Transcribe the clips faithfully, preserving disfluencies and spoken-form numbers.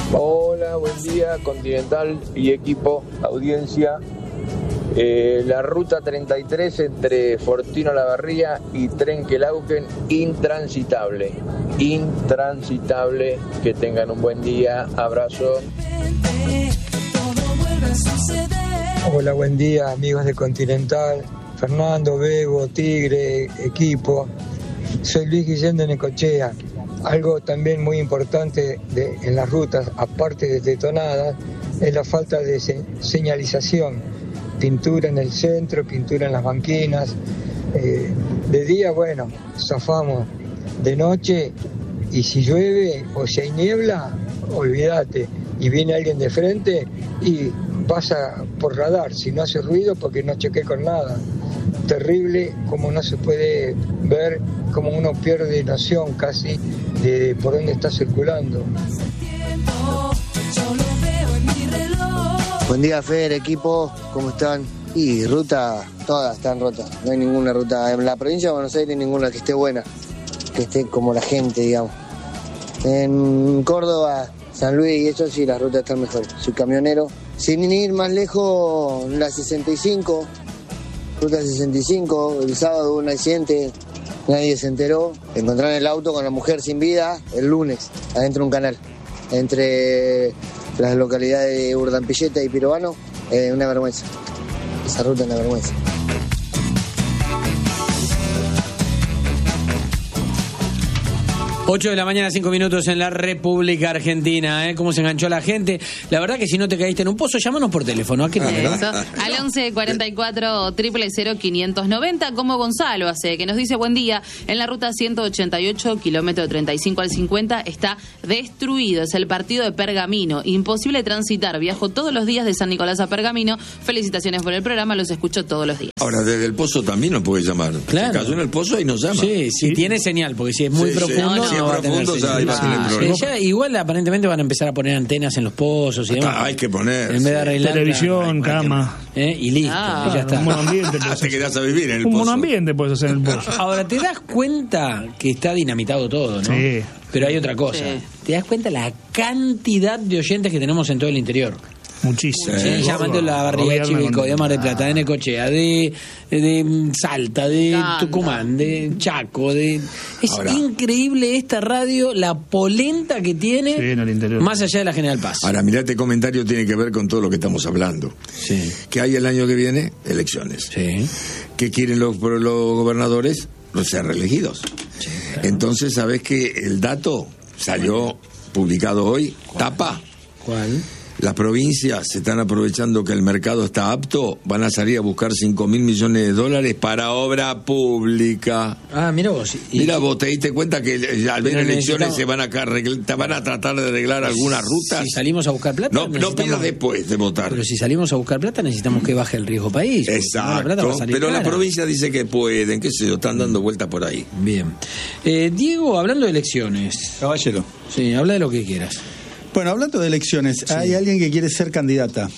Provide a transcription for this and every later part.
Hola, buen día, Continental y equipo, audiencia. Eh, la ruta treinta y tres entre Fortino Lavarría y Trenquelauquen, intransitable. Intransitable. Que tengan un buen día. Abrazo. Hola, buen día, amigos de Continental. Fernando, Bebo, Tigre, equipo. Soy Luis Guillén de Necochea. Algo también muy importante de, en las rutas, aparte de detonadas, es la falta de se, señalización. Pintura en el centro, pintura en las banquinas. Eh, de día, bueno, zafamos. De noche, y si llueve o si hay niebla, olvídate. Y viene alguien de frente y pasa por radar, si no hace ruido porque no choqué con nada. Terrible como no se puede ver, como uno pierde noción casi de por dónde está circulando. Buen día, Fer, equipo, ¿cómo están? Y ruta, todas están rotas, no hay ninguna ruta en la provincia de Buenos Aires, ninguna que esté buena, que esté como la gente, digamos. En Córdoba, San Luis y eso sí, las rutas están mejores. Soy camionero. Sin ir más lejos, la sesenta y cinco, ruta sesenta y cinco, el sábado hubo un accidente, nadie se enteró. Encontraron el auto con la mujer sin vida el lunes, adentro de un canal, entre las localidades de Urdampilleta y Pirovano. Eh, una vergüenza. Esa ruta es una vergüenza. ocho de la mañana, cinco minutos en la República Argentina, ¿eh? Cómo se enganchó la gente. La verdad que si no te caíste en un pozo, llámanos por teléfono. ¿A qué número? Eso. Al once cuarenta y cuatro, cero cero cero, quinientos noventa, como Gonzalo hace, que nos dice: buen día, en la ruta ciento ochenta y ocho, kilómetro treinta y cinco al cincuenta, está destruido. Es el partido de Pergamino. Imposible transitar. Viajo todos los días de San Nicolás a Pergamino. Felicitaciones por el programa, los escucho todos los días. Ahora, desde el pozo también nos puede llamar. Claro. Se cayó en el pozo y nos llama. Sí, si sí. Tiene señal, porque si es muy sí, profundo... Sí. No, no. No va profundo, a tener ya iba a tener problemas. Ya, igual aparentemente van a empezar a poner antenas en los pozos y demás. Hay que poner. En vez de arreglar televisión, cama. ¿Eh? Y listo, ah, y ya está. Un monoambiente. Ah, te quedás a vivir en el un pozo. Un monoambiente puedes hacer en el pozo. Ahora, te das cuenta que está dinamitado todo, ¿no? Sí. Pero hay otra cosa. Sí. Te das cuenta la cantidad de oyentes que tenemos en todo el interior. Muchísimo. Sí, sí, llamando la Barriga de Chivilcoy, de Mar del Plata, de Necochea, de, de Salta, de Canta. Tucumán, de Chaco, de es ahora, increíble esta radio, la polenta que tiene, sí, en el interior, más allá de la General Paz. Ahora, mirá, este comentario tiene que ver con todo lo que estamos hablando. Sí. Que hay el año que viene elecciones. Sí. ¿Qué quieren los, los gobernadores? Los ser reelegidos. Sí, claro. Entonces, ¿sabés que el dato salió publicado hoy? ¿Cuál? Tapa. ¿Cuál? Las provincias se están aprovechando que el mercado está apto, van a salir a buscar cinco mil millones de dólares para obra pública. Ah, mira vos. Y, mira vos, te diste cuenta que al ver elecciones se van a, te van a tratar de arreglar algunas rutas. Si salimos a buscar plata... No, no pidas después de votar. Pero si salimos a buscar plata necesitamos que baje el riesgo país. Exacto, la pero cara. La provincia dice que pueden, qué sé yo, están dando vueltas por ahí. Bien. Eh, Diego, hablando de elecciones... Caballero. Sí, habla de lo que quieras. Bueno, hablando de elecciones, sí. Hay alguien que quiere ser candidata.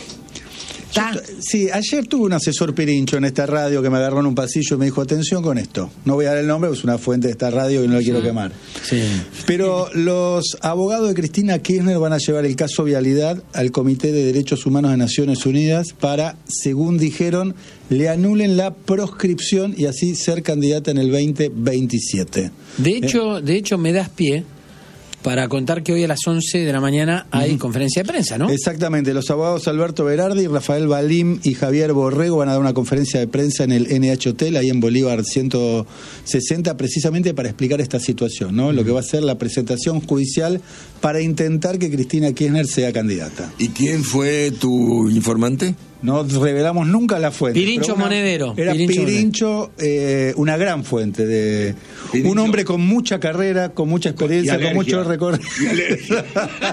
Yo, sí, ayer tuve un asesor pirincho en esta radio que me agarró en un pasillo y me dijo: atención con esto. No voy a dar el nombre, es una fuente de esta radio y no la quiero quemar. Sí. Pero los abogados de Cristina Kirchner van a llevar el caso Vialidad al Comité de Derechos Humanos de Naciones Unidas para, según dijeron, le anulen la proscripción y así ser candidata en el veinte veintisiete. De hecho, ¿Eh? de hecho me das pie para contar que hoy a las once de la mañana hay uh-huh. conferencia de prensa, ¿no? Exactamente. Los abogados Alberto Berardi, Rafael Balim y Javier Borrego van a dar una conferencia de prensa en el N H Hotel, ahí en Bolívar ciento sesenta, precisamente para explicar esta situación, ¿no? Uh-huh. Lo que va a ser la presentación judicial para intentar que Cristina Kirchner sea candidata. ¿Y quién fue tu informante? No revelamos nunca la fuente. Pirincho una, Monedero. Era Pirincho, Pirincho eh, una gran fuente de Pirincho. Un hombre con mucha carrera, con mucha experiencia, con mucho recorrido. Y alergia.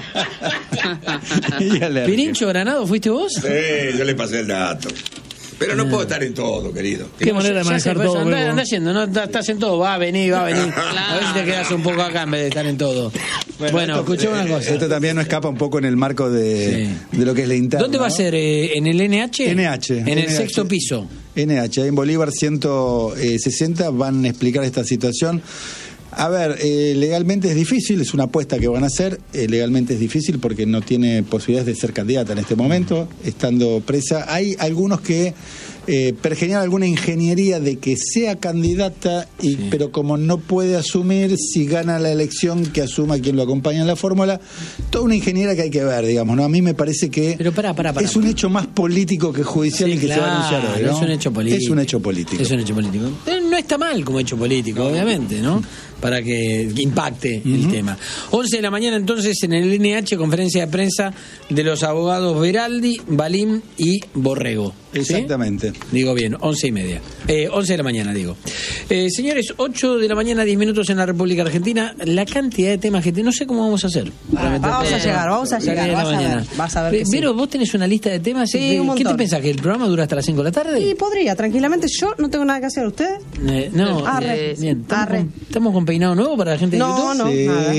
y alergia. Pirincho Granado, ¿fuiste vos? Sí, yo le pasé el dato. Pero no puedo estar en todo, querido. ¿Qué manera de manejar todo? Anda, anda yendo, no estás en todo, va a venir, va a venir. Claro. A ver si te quedas un poco acá en vez de estar en todo. Bueno, bueno escuché una cosa. Esto también no escapa un poco en el marco de, sí. de lo que es la interna. ¿Dónde va a ser? ¿En el N H? N H. En N H. El sexto piso. N H, en Bolívar ciento sesenta van a explicar esta situación. A ver, eh, legalmente es difícil, es una apuesta que van a hacer, eh, legalmente es difícil porque no tiene posibilidades de ser candidata en este momento, estando presa. Hay algunos que eh, pergeñan alguna ingeniería de que sea candidata, y sí. pero como no puede asumir si gana la elección, que asuma quien lo acompaña en la fórmula, toda una ingeniería que hay que ver, digamos, ¿no? A mí me parece que pero pará, pará, pará, es un hecho más político que judicial, sí, y que claro, se va a anunciar hoy, ¿no? Es un hecho político. Es un hecho político. Es un hecho político. Pero no está mal como hecho político, obviamente, ¿no? Para que impacte uh-huh. el tema. once de la mañana entonces en el N H, conferencia de prensa de los abogados Beraldi, Balim y Borrego. ¿Sí? Exactamente. Digo bien, once y media. Eh, once de la mañana, digo. Eh, señores, ocho de la mañana, diez minutos en la República Argentina. La cantidad de temas que te... No sé cómo vamos a hacer. Ah, vamos a llegar, vamos a llegar. Vas a, ver, vas a ver. Pero sí. vos tenés una lista de temas. Sí, ¿Qué, un ¿Qué te pensás? ¿Que el programa dura hasta las cinco de la tarde? Sí, podría, tranquilamente. Yo no tengo nada que hacer. ¿Ustedes? Eh, no, Arre. Eh, bien. ¿Estamos, Arre. Con, ¿Estamos con peinado nuevo para la gente de no, YouTube? No, no, sí. nada.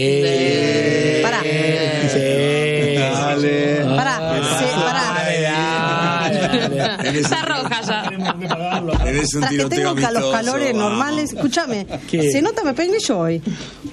Sí. Pará. Sí. Dale. Pará. Sí, pará. Dale, dale, dale. Está roja ya. Eres un Traje, tengo ca- los calores vamos. normales. Escúchame, ¿Qué? se nota, me peiné yo hoy.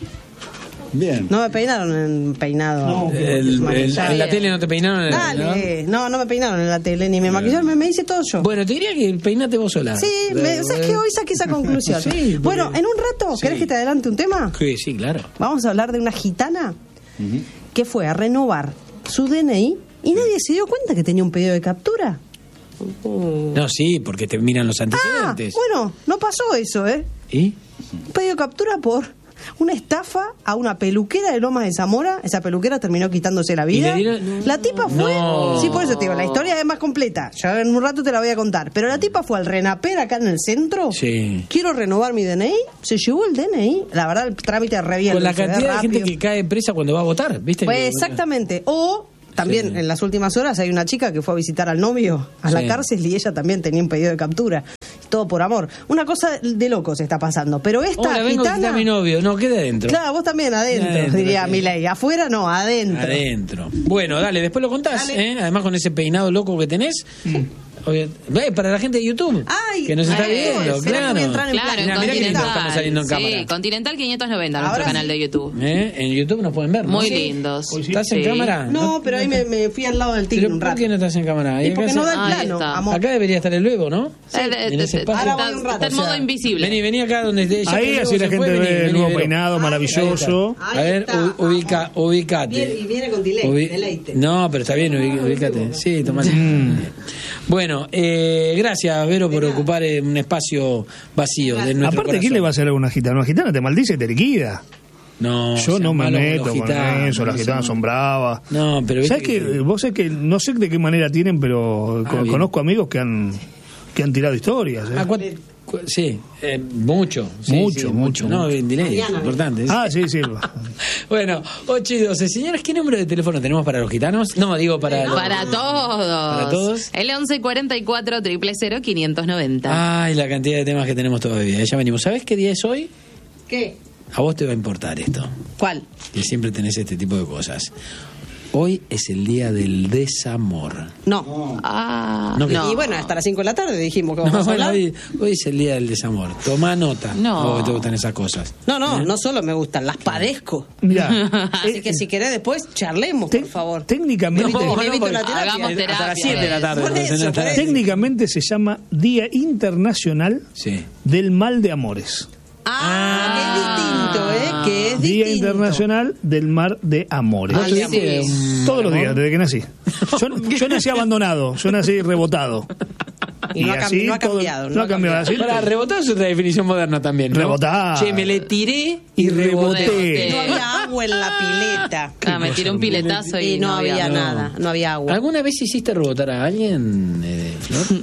Bien. No me peinaron en peinado. No, el, el, en la tele no te peinaron. En Dale, ¿no? no, no me peinaron en la tele, ni me maquillaron, me, me hice todo yo. Bueno, te diría que peinate vos sola. Sí, me, ¿sabes qué? Hoy saqué esa conclusión. Sí, bueno, en un rato, ¿querés sí. que te adelante un tema? Sí, sí, claro. Vamos a hablar de una gitana uh-huh. que fue a renovar su D N I y nadie se dio cuenta que tenía un pedido de captura. Uh. No, sí, porque te miran los antecedentes. Ah, bueno, no pasó eso, ¿eh? ¿Y? Un pedido de captura por una estafa a una peluquera de Lomas de Zamora. Esa peluquera terminó quitándose la vida. Dieron... La tipa fue... No. Sí, por eso te digo, la historia es más completa. Ya en un rato te la voy a contar. Pero la tipa fue al Renaper acá en el centro. Sí. Quiero renovar mi D N I. Se llevó el D N I. La verdad, el trámite es re bien. Con la cantidad de gente que cae presa cuando va a votar, ¿viste? Pues que... exactamente. O... También sí. en las últimas horas hay una chica que fue a visitar al novio a sí. la cárcel y ella también tenía un pedido de captura. Todo por amor. Una cosa de locos está pasando. Pero esta Hola, vengo gitana... a mi novio. No, quede adentro. Claro, vos también adentro, adentro diría sí. Milei. Afuera no, adentro. Adentro. Bueno, dale, después lo contás. ¿eh? Además con ese peinado loco que tenés. Mm. Ve, para la gente de YouTube Ay, que nos está ay, viendo, claro. Claro, en Mira, Continental. Estamos saliendo en sí, cámara. Continental quinientos noventa, ahora nuestro sí. canal de YouTube. ¿Eh? En YouTube nos pueden ver, ¿no? Muy sí. lindos. ¿Estás sí. en cámara? No, no pero ahí me, me fui al lado del tigre un rato. ¿Por qué no estás en cámara? Y porque no da el Ahí plano, está. amor. Acá debería estar el Bebo, ¿no? Sí. En ese espacio. Ahora voy un rato. Está en modo invisible. Vení, vení acá donde esté ella. Ahí así la gente ve vení, el nuevo vení, peinado Ay, maravilloso. Ahí a ver, está. ubica, ubicate. Viene, y viene con delay, Ubi... deleite. No, pero está bien, ubícate. Sí, tomate. Mm. Bueno, eh, gracias, Vero, por ocupar un espacio vacío de nuestro Aparte, corazón. ¿quién le va a hacer a una gitana? Una gitana te maldice y te liquida. No, yo no me meto con, con eso, las gitanas son bravas. No, pero ¿sabes que, que vos sabés que no sé de qué manera tienen, pero ah, con, conozco amigos que han que han tirado historias. ¿eh? Ah, cu- cu- sí, eh, mucho, sí, mucho, sí, mucho, mucho. No, en delay, es importante. Ah, sí, sí. Bueno, ocho y doce. Señores, ¿qué número de teléfono tenemos para los gitanos? No, digo para los... Para todos. Para todos. El once cuarenta y cuatro, cero cero cero, quinientos noventa. Ay, la cantidad de temas que tenemos todavía. Ya venimos. ¿Sabés qué día es hoy? ¿Qué? A vos te va a importar esto. ¿Cuál? Que siempre tenés este tipo de cosas. Hoy es el día del desamor. No. Ah, no, no. Y bueno, hasta las cinco de la tarde dijimos que vamos no, a hablar. Hoy, hoy es el día del desamor. Tomá nota. No. Vos que te gustan esas cosas. No, no, ¿Eh? no solo me gustan, las padezco. Mirá, Así que si querés después charlemos, te, por favor. técnicamente, No, bueno, me evito porque, la terapia. hagamos terapia. Hasta las siete de la tarde. Por entonces, eso, no está- por eso. técnicamente se llama Día Internacional Sí. del Mal de Amores. Ah, que es distinto, ¿eh? Que es Día distinto. Internacional del Mar de Amores. Mal de amores. Sí. Todos los días, desde que nací. Yo, yo nací abandonado, yo nací rebotado. Y no ha así cambi- no ha todo- cambiado, No ha cambiado. Así, Para rebotar es otra definición moderna también, ¿no? Rebotar. Che, me le tiré y Y reboté. reboté. No había agua en la pileta. Ah, me tiré un piletazo y, Y no, había no. nada, no había agua. ¿Alguna vez hiciste rebotar a alguien, eh, Flor?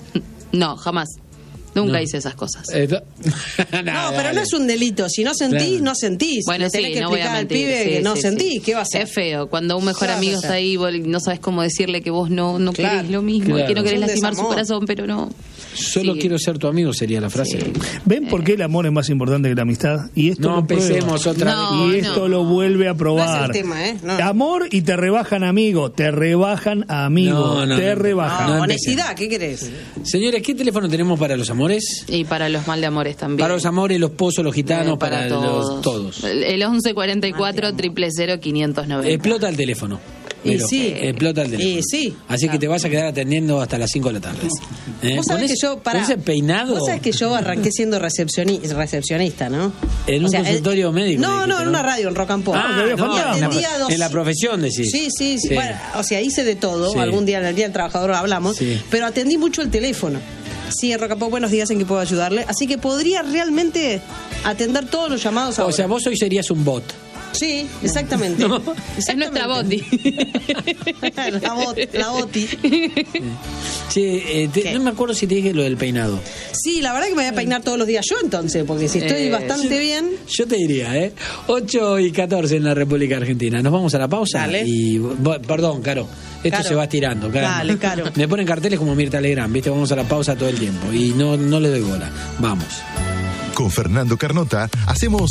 No, jamás. Nunca No. hice esas cosas. Eh, to- No, Nah, pero dale. no es un delito. Si no sentís, Claro. no sentís. Bueno, Le tenés sí, que no voy a explicar al mentir. pibe sí, que no sí, sentís. sí. ¿Qué va a hacer? Es feo. Cuando un mejor ¿Qué vas a amigo hacer? está ahí, vos no sabes cómo decirle que vos no, no Claro. querés lo mismo, Claro. que no querés Es un lastimar su desamor. corazón, pero no. Solo Sí. quiero ser tu amigo sería la frase. Sí. ¿Ven por qué el amor es más importante que la amistad? Y esto No lo prueba. empecemos otra No, Y esto no. lo vuelve a No probar. es el tema, ¿eh? No. Amor y te rebajan amigo, te rebajan amigo, No, no, te no. rebajan. No, no honestidad, ¿qué querés? Señores, ¿qué teléfono tenemos para los amores? amores. Y para los mal de amores también. Para los amores, los pozos, los gitanos, eh, para, para todos. Los, todos. El once cuarenta y cuatro, cero cero cero, quinientos noventa. Explota el teléfono. Y sí. Explota el teléfono. Y sí. Así que te vas a quedar atendiendo hasta las cinco de la tarde. ¿Eh? ¿Vos sabés que yo, para, ese peinado? Vos sabés que yo arranqué siendo recepcioni, recepcionista, ¿no? En un o sea, consultorio el, médico. No, dijiste, no, en una radio, en Rock and Pop. Ah, no, no, en, la, dos... en la profesión, decís. Sí, sí, sí. sí. Bueno, o sea, hice de todo. Sí. Algún día en el Día del Trabajador hablamos. Sí. Pero atendí mucho el teléfono. Sí, en Rock and Pop, buenos días, en que puedo ayudarle. Así que podría realmente atender todos los llamados ahora. O sea, vos hoy serías un bot. Sí, exactamente. No, exactamente. Es nuestra boti. la, bot, la boti. Sí, eh, te, no me acuerdo si te dije lo del peinado. Sí, la verdad que me voy a peinar todos los días yo entonces, porque si estoy eh, bastante yo, bien. Yo te diría, ¿eh? ocho y catorce en la República Argentina. Nos vamos a la pausa. Dale. Y, perdón, Caro. Esto Caro. se va estirando. Dale, Caro. Me ponen carteles como Mirta Legrand, ¿viste? Vamos a la pausa todo el tiempo. Y no, no le doy bola. Vamos. Con Fernando Carnota hacemos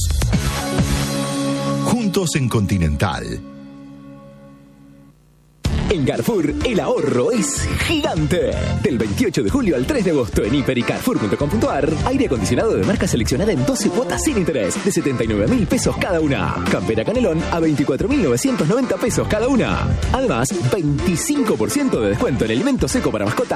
Juntos en Continental. En Carrefour, el ahorro es gigante. Del veintiocho de julio al tres de agosto en hiper y carrefour punto com punto a r, aire acondicionado de marca seleccionada en doce cuotas sin interés, de setenta y nueve mil pesos cada una. Campera Canelón a veinticuatro mil novecientos noventa pesos cada una. Además, veinticinco por ciento de descuento en alimento seco para mascotas